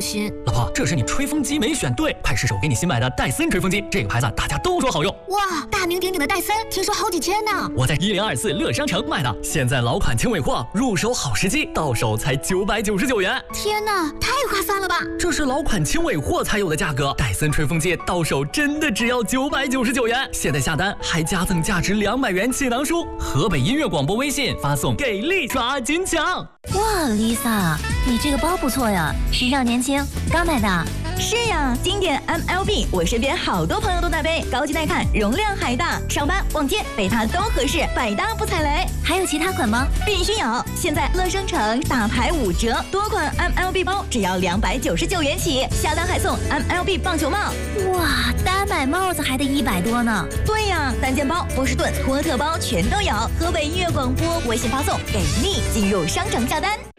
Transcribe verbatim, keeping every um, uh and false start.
心。 老婆，这是你吹风机没选对，快试试我给你新买的戴森吹风机，这个牌子大家都说好用。 哇，大名鼎鼎的戴森，听说好几千呢。 我在一零二四乐商城买的，现在老款轻尾货，入手好时机，到手才九百九十九元。 天哪，太划算了吧！ 这是老款轻尾货才有的价格，戴森吹风机到手真的只要九百九十九元。现在下单还加赠价值两百元气囊书。河北音乐广播微信发送给力抓紧抢。 哇 ，Lisa， 你这个包不错呀，时尚年轻，刚买的。 是呀，经典 M L B， 我身边好多朋友都在背，高级耐看，容量还大，上班逛街背它都合适，百搭不踩雷。 还有其他款吗？ 必须有！现在乐商城大牌五折，多款 M L B 包只要两百九十九元起，下单还送 M L B 棒球帽。 哇，单买帽子还得一百多呢。 对呀，单肩包、波士顿、托特包全都有。河北音乐广播微信发送给力，进入商城下单。